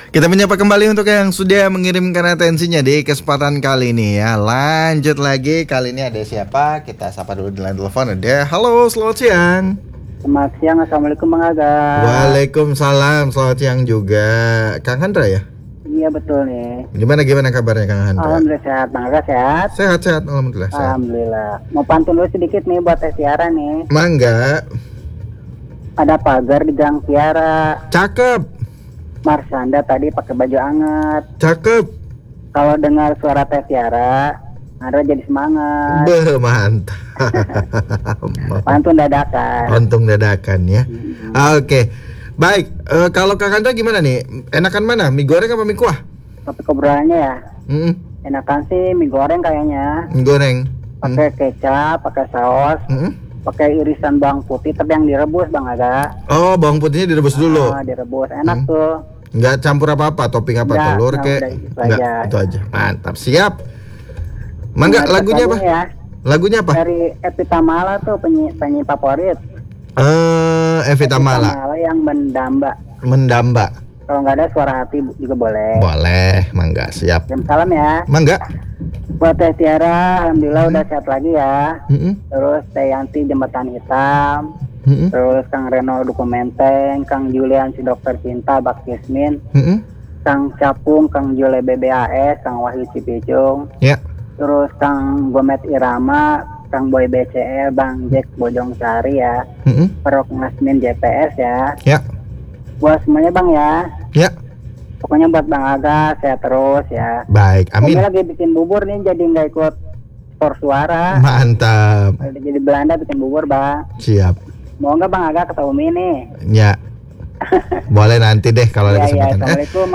Kita menyapa kembali untuk yang sudah mengirimkan atensinya di kesempatan kali ini ya. Lanjut lagi, kali ini ada siapa? Kita sapa dulu di line telepon. Ada, halo, selamat siang. Selamat siang, assalamualaikum Bang Aga. Waalaikumsalam, selamat siang juga. Kang Handra ya? Iya betul nih. Gimana kabarnya Kang Handra? Alhamdulillah sehat, Bang Aga sehat? Sehat, alhamdulillah sehat. Alhamdulillah. Mau pantun dulu sedikit nih buat Teh Tiara nih. Mangga. Ada pagar di Gang Tiara. Cakep. Marsanda tadi pakai baju anget. Cakep. Kalau dengar suara Teh Tiara, Andra jadi semangat. Mantap. Pantun dadakan. Untung dadakan ya. Oke. Baik, kalau Kang Handra gimana nih? Enakan mana? Mie goreng apa mie kuah? Topik obrolannya ya. Enakan sih mie goreng kayaknya. Mie goreng. Pakai kecap, pakai saus. Pakai irisan bawang putih tapi yang direbus Bang Aga. Oh, bawang putihnya direbus dulu. Direbus enak tuh. Enggak campur apa-apa, topping apa? Telur kayak. Enggak, itu aja. Mantap, siap. Mangga, lagunya apa? Ya. Lagunya apa? Dari Evi Tamala tuh penyanyi favorit. Evi Tamala yang Mendamba. Kalau nggak ada suara hati juga boleh. Boleh, mangga, siap. Salam ya. Mangga. Buat Teh Tiara, alhamdulillah udah sehat lagi ya. Terus Teh Yanti Jembatan Hitam. Terus Kang Reno Dokumenteng, Kang Julian si Dokter Cinta, Bak Yasmin, Kang Capung, Kang Jule BBAS, Kang Wahyu Cipicung, terus Kang Gomet Irama, Kang Boy BCL, Bang Jack Bojong Sari ya, Perok Ngasmin JPS ya. Buat semuanya Bang ya. Pokoknya buat Bang Aga sehat terus ya. Baik, amin. Ini lagi bikin bubur nih, jadi nggak ikut skor suara. Mantap. Jadi Belanda bikin bubur Bang. Siap. Mau nggak Bang Aga ketemu nih? Ya. Boleh nanti deh kalau ada kesempatan. Assalamualaikum.